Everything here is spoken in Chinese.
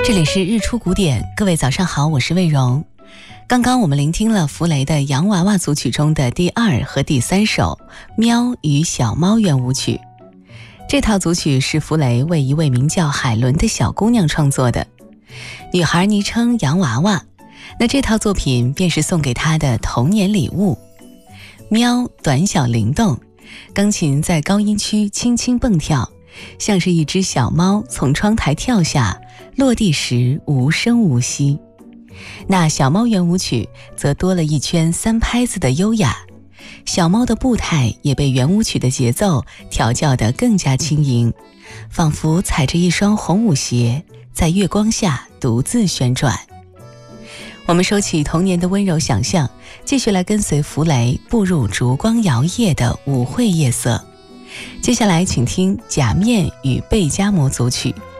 这里是日出古典，各位早上好，我是魏荣。刚刚我们聆听了弗雷的洋娃娃组曲中的第2和第3首《喵与小猫圆舞曲》。这套组曲是弗雷为一位名叫海伦的小姑娘创作的，女孩昵称洋娃娃，那这套作品便是送给她的童年礼物。喵短小灵动，钢琴在高音区轻轻蹦跳，像是一只小猫从窗台跳下，落地时无声无息。那小猫圆舞曲则多了一圈3拍子的优雅，小猫的步态也被圆舞曲的节奏调教得更加轻盈，仿佛踩着一双红舞鞋，在月光下独自旋转。我们收起童年的温柔想象，继续来跟随弗雷步入烛光摇曳的舞会夜色。接下来请听假面与贝加摩组曲。